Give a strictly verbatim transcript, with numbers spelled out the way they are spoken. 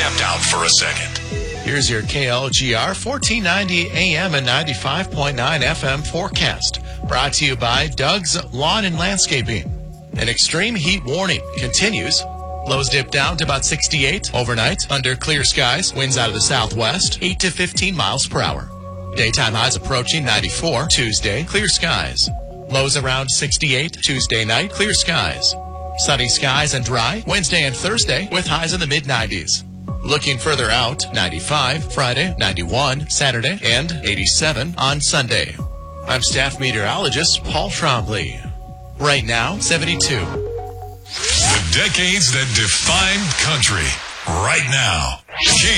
camped out for a second. Here's your K L G R fourteen ninety A M and ninety-five point nine F M forecast. Brought to you by Doug's Lawn and Landscaping. An extreme heat warning continues. Lows dip down to about sixty-eight overnight under clear skies. Winds out of the southwest, eight to fifteen miles per hour. Daytime highs approaching ninety-four. Tuesday, clear skies. Lows around sixty-eight. Tuesday night, clear skies. Sunny skies and dry Wednesday and Thursday with highs in the mid nineties. Looking further out, ninety-five Friday, ninety-one Saturday, and eighty-seven on Sunday. I'm staff meteorologist Paul Trombley. Right now, seventy-two. The decades that defined country. Right now, K